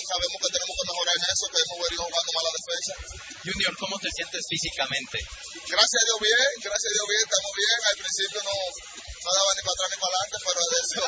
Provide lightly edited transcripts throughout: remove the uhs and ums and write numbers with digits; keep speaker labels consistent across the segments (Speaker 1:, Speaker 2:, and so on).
Speaker 1: sabemos que tenemos que mejorar en eso, que hemos venido jugando mala defensa.
Speaker 2: Junior, ¿cómo te sientes físicamente?
Speaker 1: Gracias a Dios bien, estamos bien. Al principio no daba ni para atrás ni para adelante, pero de eso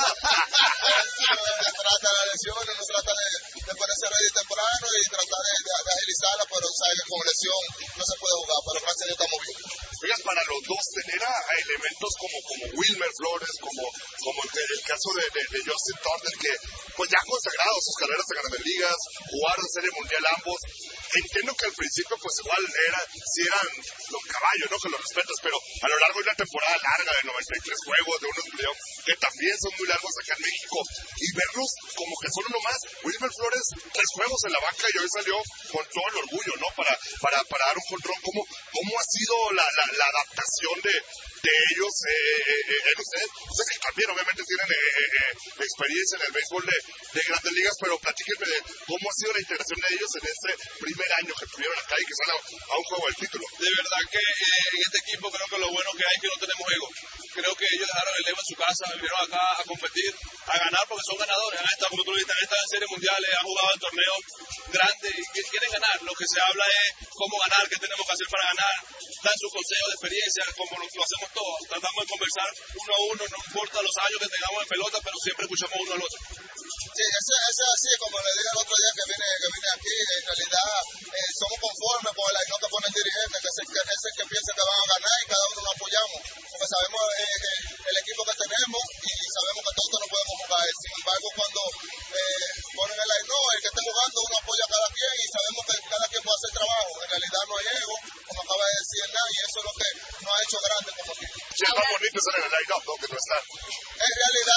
Speaker 1: se trata la lesión, uno trata de ponerse ready temprano y tratar de agilizarla, pero sabes que con lesión no se puede jugar, pero gracias a Dios estamos bien.
Speaker 3: Oigan, para los dos tener a elementos como Wilmer Flores, como el caso de Justin Turner, que pues ya han consagrado sus carreras de Grandes Ligas, jugaron Serie Mundial ambos. Entiendo que al principio pues igual eran los caballos, ¿no? Que los respetas, pero a lo largo de una temporada larga de 93 juegos, de unos playoffs, que también son muy largos acá en México, y verlos como que son uno más. Wilmer Flores, 3 juegos en la banca y hoy salió con todo el orgullo, ¿no? Para dar un control. ¿Cómo ha sido la adaptación de ellos en ustedes? Ustedes que también obviamente tienen experiencia en el béisbol de Grandes Ligas, pero platíquenme de cómo ha sido la integración de ellos en este primer año que tuvieron acá y que salen a un juego del título.
Speaker 4: De verdad que en este equipo creo que lo bueno que hay es que no tenemos ego. Creo que ellos dejaron el ego en su casa, vinieron acá a competir, a ganar porque son ganadores. Han estado, como tú dices, han estado en series mundiales, han jugado en torneos grandes y quieren ganar. Lo que se habla es cómo ganar, qué tenemos que hacer para ganar. Dan sus consejos de experiencia, como lo hacemos todos. Tratamos de conversar uno a uno, no importa los años que tengamos en pelota, pero siempre escuchamos uno al otro.
Speaker 1: Sí, eso es así, como le dije el otro día que vine aquí, en realidad somos conformes con el line que pone el dirigente, que es el que piensa que van a ganar y cada uno nos apoyamos, porque sabemos el equipo que tenemos y sabemos que todos no podemos jugar. Sin embargo, cuando ponen el line, el que esté jugando, uno apoya a cada quien y sabemos que cada quien puede hacer trabajo. En realidad no hay ego, como acaba de decir Hernán, y eso es lo que nos ha hecho grande como equipo.
Speaker 3: Sí, es más bonito estar en el line-up, ¿no? Que no está.
Speaker 1: En realidad,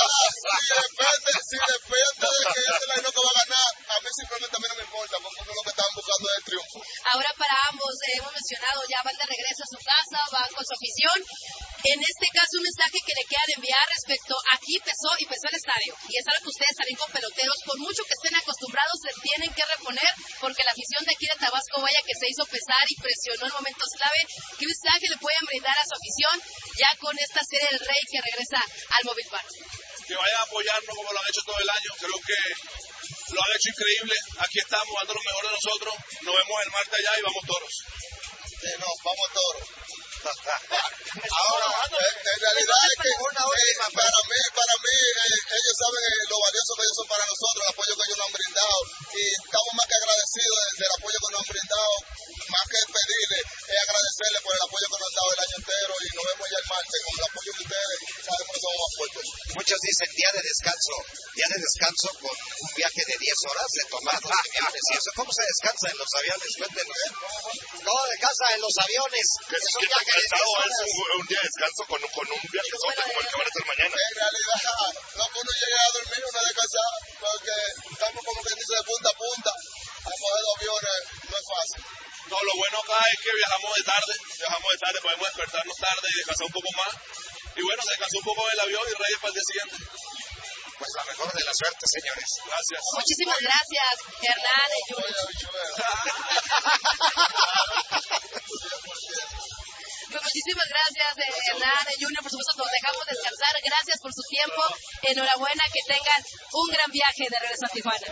Speaker 1: si depende de que ese line que va a ganar, a mí simplemente no me importa, porque uno lo que están buscando es el triunfo.
Speaker 5: Ahora para ambos, hemos mencionado, ya van de regreso a su casa, van con su afición. En este caso, un mensaje que le queda de enviar respecto a aquí pesó el estadio. Y es algo que ustedes también con peloteros, por mucho que estén acostumbrados, se tienen que reponer, porque la afición de aquí de Tabasco, vaya que se hizo pesar y presionó en momentos clave. ¿Qué mensaje le pueden brindar a su afición ya con esta serie del Rey que regresa al Mobile Park?
Speaker 4: Que vayan a apoyarnos como lo han hecho todo el año. Creo que lo han hecho increíble. Aquí estamos dando lo mejor de nosotros. Nos vemos el martes allá y vamos toros.
Speaker 1: Sí, vamos toros. Ahora, en realidad es que para mí ellos saben lo valioso que ellos son para nosotros, el apoyo que ellos nos han brindado, y estamos más que agradecidos del apoyo que nos han brindado. Más que pedirle, es agradecerle por el apoyo que nos han dado el año entero, y nos vemos ya el martes con el apoyo de ustedes, sabemos que somos más fuertes.
Speaker 6: Muchos dicen día de descanso con un viaje de 10 horas de tomar los aviones. ¿Y eso cómo se descansa en los aviones? Cuéntenos. ¿Cómo descansa en los aviones?
Speaker 3: ¿Qué es un día de descanso con un viaje como el que van a hacer mañana?
Speaker 1: En realidad, lo que uno llega a dormir, uno a descansar, porque estamos como quien dice de punta a punta. A coger los aviones no es fácil.
Speaker 4: No, lo bueno acá es que viajamos de tarde, podemos despertarnos tarde y descansar un poco más. Y bueno, descansó un poco en el avión y Reyes para el día siguiente.
Speaker 6: Pues la mejor de la suerte, señores.
Speaker 4: Gracias.
Speaker 5: Muchísimas gracias, Hernán y Junior. Pues muchísimas gracias, Hernán y Junior. Por supuesto, nos dejamos descansar. Gracias por su tiempo. Enhorabuena, que tengan un gran viaje de regreso a Tijuana.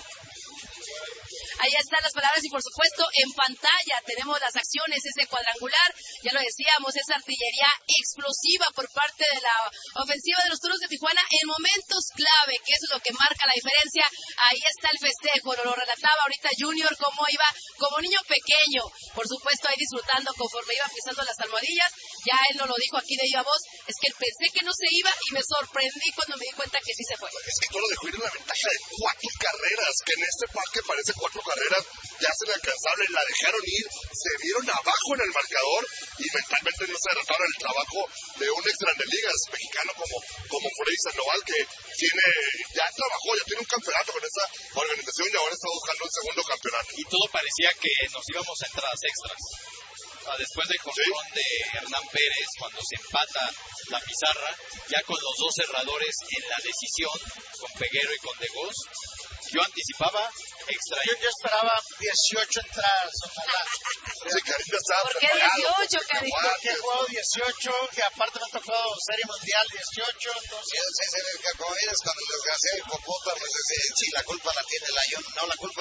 Speaker 5: Ahí están las palabras y por supuesto en pantalla tenemos las acciones, ese cuadrangular, ya lo decíamos, esa artillería explosiva por parte de la ofensiva de los Toros de Tijuana en momentos clave, que eso es lo que marca la diferencia. Ahí está el festejo, lo relataba ahorita Junior, cómo iba como niño pequeño, por supuesto ahí disfrutando conforme iba pisando las almohadillas. Ya él nos lo dijo aquí de viva voz, es que pensé que no se iba y me sorprendí cuando me di cuenta que sí se fue.
Speaker 3: Es que Toro dejó ir una ventaja de 4 carreras, que en este parque parece 4 carreras, ya se le alcanzaron, la dejaron ir, se vieron abajo en el marcador y mentalmente no se derrotaron el trabajo de un ex Grandes Ligas mexicano como Freddy Sandoval, que ya trabajó, ya tiene un campeonato con esa organización y ahora está buscando un segundo campeonato.
Speaker 2: Y todo parecía que nos íbamos a entradas extras. Después del jonrón de Hernán Pérez, cuando se empata la pizarra, ya con los dos cerradores en la decisión, con Peguero y con De Gos, yo anticipaba extra.
Speaker 7: Yo esperaba 18 entradas, ojalá.
Speaker 3: Sí, Carita estaba
Speaker 5: ¿Por qué
Speaker 3: preparado.
Speaker 5: 18, Carita?
Speaker 7: Porque he jugado 18, que aparte me ha tocado Serie Mundial 18, entonces...
Speaker 6: Sí, como vienes con el desgraciado hipoputa, pues si la culpa la tiene la culpa